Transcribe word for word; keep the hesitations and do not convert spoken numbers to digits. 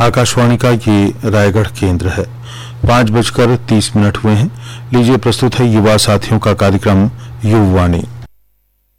आकाशवाणी का ये रायगढ़ केंद्र है। पाँच बजकर तीस मिनट हुए हैं। लीजिए प्रस्तुत है युवा साथियों का कार्यक्रम युववाणी।